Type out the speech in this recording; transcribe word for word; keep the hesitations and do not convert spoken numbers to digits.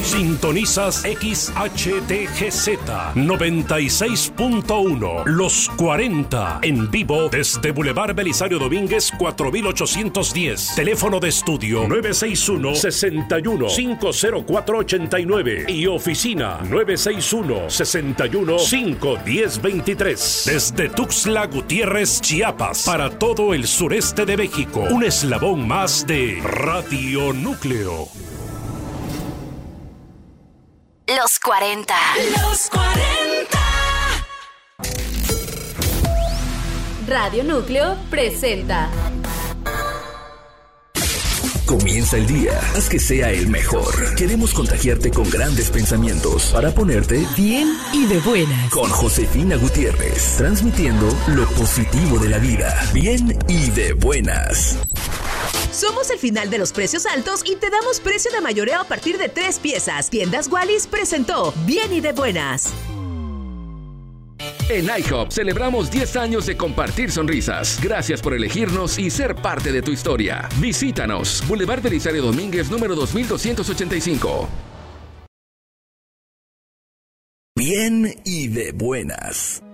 Sintonizas X H T G Z noventa y seis punto uno. Los cuarenta en vivo desde Boulevard Belisario Domínguez cuatro mil ochocientos diez. Teléfono de estudio nueve seis uno, seis uno, cinco cero cuatro ocho nueve y oficina nueve seis uno, seis uno, cinco uno cero dos tres. Desde Tuxtla Gutiérrez, Chiapas, para todo el sureste de México. Un eslabón más de Radio Núcleo. Los cuarenta. Los cuarenta. Radio Núcleo presenta. Comienza el día, haz que sea el mejor. Queremos contagiarte con grandes pensamientos para ponerte bien y de buenas. Con Josefina Gutiérrez, transmitiendo lo positivo de la vida. Bien y de buenas. Somos el final de los precios altos y te damos precio de mayoreo a partir de tres piezas. Tiendas Wallis presentó Bien y de buenas. En IHOP celebramos diez años de compartir sonrisas. Gracias por elegirnos y ser parte de tu historia. Visítanos. Boulevard Belisario Domínguez, número dos mil doscientos ochenta y cinco. Bien y de buenas.